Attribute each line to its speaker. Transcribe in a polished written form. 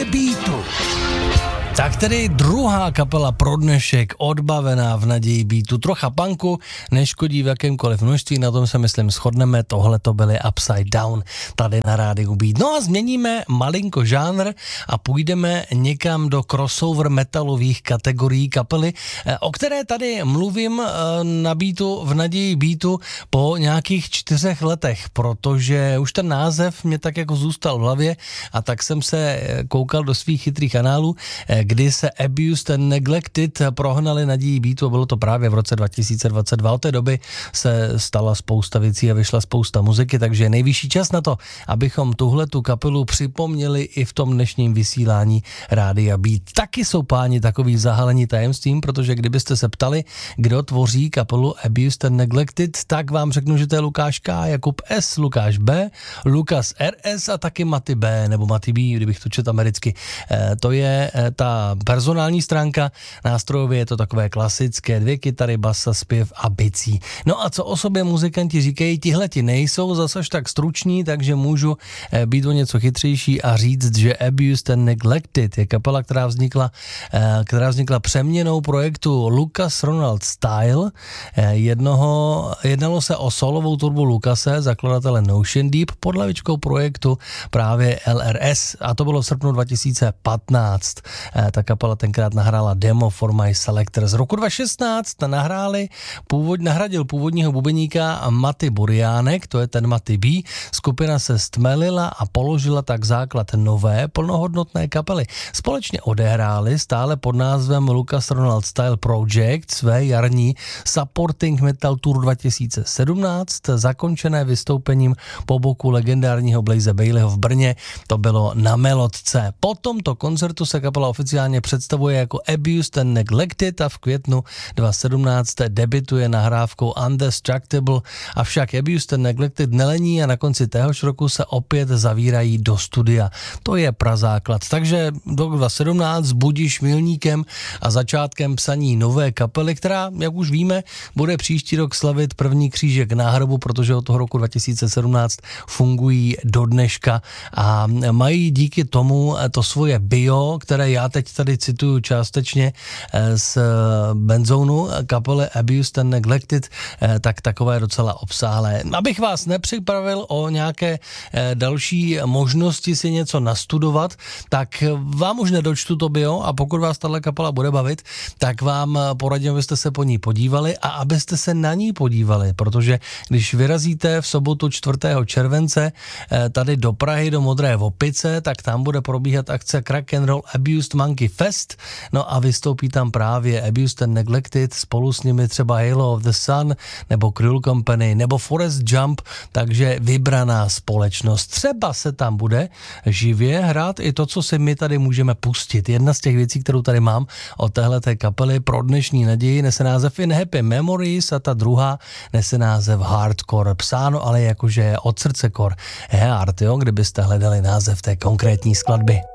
Speaker 1: naděje beatu. Tak tedy druhá kapela pro dnešek odbavená v naději beatu. Trocha punku neškodí v jakémkoliv množství, na tom se myslím shodneme, tohle to byly Upside Down tady na rádiu Beat. No a změníme malinko žánr a půjdeme někam do crossover metalových kategorií kapely, o které tady mluvím na beatu v naději beatu po nějakých 4 letech, protože už ten název mě tak jako zůstal v hlavě a tak jsem se koukal do svých chytrých kanálů, kdy se Abused and Neglected prohnali naději beatu a bylo to právě v roce 2022. Od té doby se stala spousta věcí a vyšla spousta muziky, takže je nejvyšší čas na to, abychom tuhletu kapelu připomněli i v tom dnešním vysílání Rádia Beat. Taky jsou páni takový zahalení tajemstvím, protože kdybyste se ptali, kdo tvoří kapelu Abused and Neglected, tak vám řeknu, že to je Lukáš K, Jakub S, Lukáš B, Lukas RS a taky Maty B, nebo Maty B, kdybych to četl americky. To je ta personální stránka, nástrojově je to takové klasické, 2 kytary, basa, zpěv a bicí. No a co o sobě muzikanti říkají, tihleti nejsou zase tak struční, takže můžu být o něco chytřejší a říct, že Abused and Neglected je kapela, která vznikla přeměnou projektu Lucas Ronald Style. Jednalo se o solovou tvorbu Lucase, zakladatele Notion Deep, pod hlavičkou projektu právě LRS a to bylo v srpnu 2015. Ta kapela tenkrát nahrála demo For My Selector. Z roku 2016 nahradil původního bubeníka Maty Buriánek, to je ten Maty B. Skupina se stmelila a položila tak základ nové plnohodnotné kapely. Společně odehráli stále pod názvem Lucas Ronald Style Project své jarní Supporting Metal Tour 2017, zakončené vystoupením po boku legendárního Blaze Baileyho v Brně. To bylo na Melodce. Po tomto koncertu se kapela oficiálně představuje jako Abused and Neglected a v květnu 2017 debutuje nahrávkou Undestructible, avšak Abused and Neglected nelení a na konci téhož roku se opět zavírají do studia. To je prazáklad. Takže do 2017 budíš milníkem a začátkem psaní nové kapely, která, jak už víme, bude příští rok slavit první křížek na hrobu, protože od toho roku 2017 fungují do dneška a mají díky tomu to svoje bio, které já teď tady cituju částečně z Benzonu kapely Abused and Neglected, tak takové docela obsáhlé. Abych vás nepřipravil o nějaké další možnosti si něco nastudovat, tak vám už nedočtu to bio a pokud vás tahle kapela bude bavit, tak vám poradím, abyste se po ní podívali a abyste se na ní podívali, protože když vyrazíte v sobotu 4. července tady do Prahy, do Modré Vopice, tak tam bude probíhat akce Crack and Roll Abused Monkey Fest, no a vystoupí tam právě Abused and Neglected, spolu s nimi třeba Halo of the Sun, nebo Cruel Company, nebo Forest Jump, takže vybraná společnost. Třeba se tam bude živě hrát i to, co si my tady můžeme pustit. Jedna z těch věcí, kterou tady mám od téhleté kapely pro dnešní naději, nese název In Happy Memories a ta druhá nese název Hardcore. Psáno ale jakože od srdce core. Heart, jo, kdybyste hledali název té konkrétní skladby.